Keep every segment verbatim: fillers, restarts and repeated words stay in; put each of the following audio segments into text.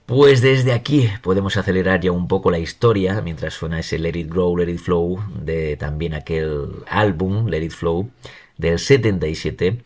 Pues desde aquí podemos acelerar ya un poco la historia mientras suena ese Let It Grow, Let It Flow de también aquel álbum Let It Flow del setenta y siete.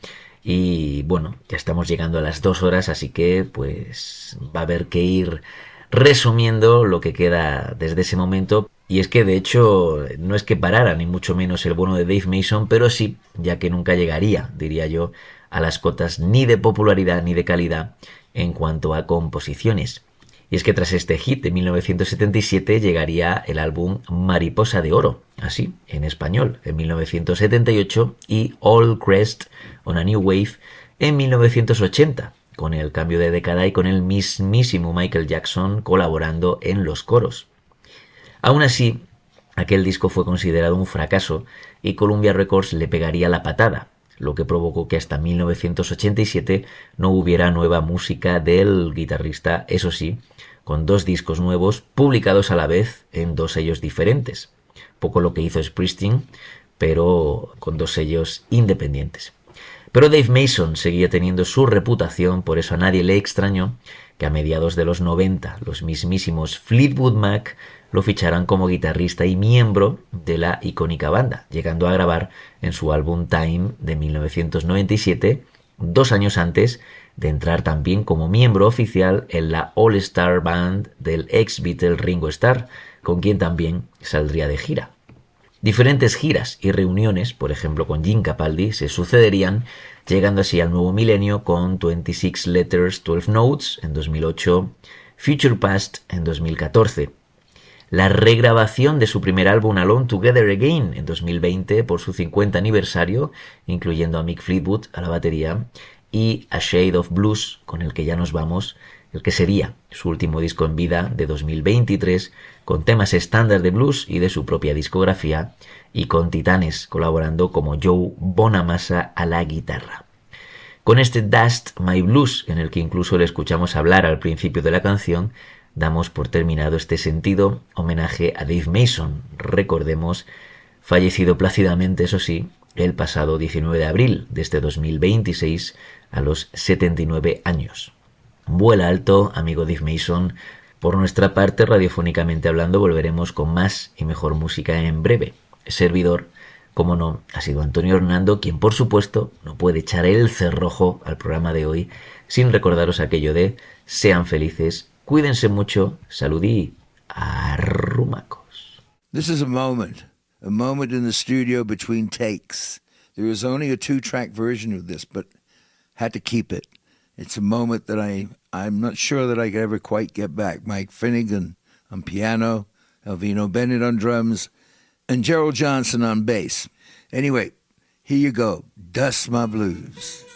Y bueno, ya estamos llegando a las dos horas, así que pues va a haber que ir resumiendo lo que queda desde ese momento. Y es que de hecho no es que parara ni mucho menos el bono de Dave Mason, pero sí, ya que nunca llegaría, diría yo, a las cotas ni de popularidad ni de calidad en cuanto a composiciones. Y es que tras este hit de mil novecientos setenta y siete llegaría el álbum Mariposa de Oro, así, en español, en mil novecientos setenta y ocho, y All Crest on a New Wave en mil novecientos ochenta, con el cambio de década y con el mismísimo Michael Jackson colaborando en los coros. Aún así, aquel disco fue considerado un fracaso y Columbia Records le pegaría la patada, lo que provocó que hasta mil novecientos ochenta y siete no hubiera nueva música del guitarrista, eso sí, con dos discos nuevos publicados a la vez en dos sellos diferentes. Poco lo que hizo Springsteen, pero con dos sellos independientes. Pero Dave Mason seguía teniendo su reputación, por eso a nadie le extrañó que a mediados de los noventa los mismísimos Fleetwood Mac lo ficharan como guitarrista y miembro de la icónica banda, llegando a grabar en su álbum Time de mil novecientos noventa y siete, dos años antes de entrar también como miembro oficial en la All Star Band del ex Beatle Ringo Starr, con quien también saldría de gira. Diferentes giras y reuniones, por ejemplo con Jim Capaldi, se sucederían, llegando así al nuevo milenio con veintiséis Letters, doce Notes en dos mil ocho, Future Past en dos mil catorce, la regrabación de su primer álbum Alone Together Again en dos mil veinte por su cincuenta aniversario, incluyendo a Mick Fleetwood a la batería, y A Shade of Blues, con el que ya nos vamos, el que sería su último disco en vida de dos mil veintitrés, con temas estándar de blues y de su propia discografía, y con titanes colaborando como Joe Bonamassa a la guitarra. Con este Dust My Blues, en el que incluso le escuchamos hablar al principio de la canción, damos por terminado este sentido homenaje a Dave Mason, recordemos, fallecido plácidamente, eso sí, el pasado diecinueve de abril de este dos mil veintiséis a los setenta y nueve años. Vuela alto, amigo Dave Mason. Por nuestra parte, radiofónicamente hablando, volveremos con más y mejor música en breve. Servidor, como no, ha sido Antonio Hernando, quien por supuesto no puede echar el cerrojo al programa de hoy sin recordaros aquello de sean felices, cuídense mucho, salud y arrumacos. This is a moment, a moment in the studio between takes. There is only a two-track version of this, but had to keep it. It's a moment that I, I'm not sure that I could ever quite get back. Mike Finnegan on piano, Elvino Bennett on drums, and Gerald Johnson on bass. Anyway, here you go, Dust My Blues.